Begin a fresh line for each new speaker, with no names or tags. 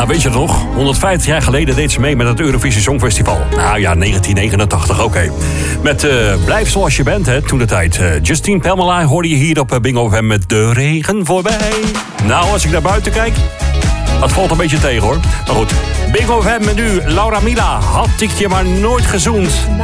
Ja, weet je het nog? 150 jaar geleden deed ze mee met het Eurovisie Songfestival. Nou ja, 1989, oké. Met Blijf zoals je bent, hè, toen de tijd. Justine Pamela hoorde je hier op Bingo FM met De regen voorbij. Nou, als ik naar buiten kijk, dat valt een beetje tegen, hoor. Maar goed, Bingo FM met nu Laura Mila. Had ik je maar nooit gezoend.